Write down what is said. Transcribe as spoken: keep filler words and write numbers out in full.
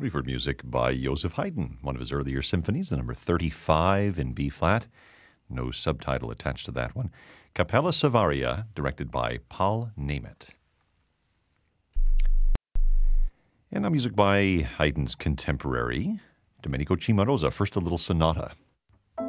We've heard music by Joseph Haydn, one of his earlier symphonies, the number thirty-five in B-flat. No subtitle attached to that one. Capella Savaria, directed by Paul Nemeth. And now music by Haydn's contemporary, Domenico Cimarosa. First, a little sonata.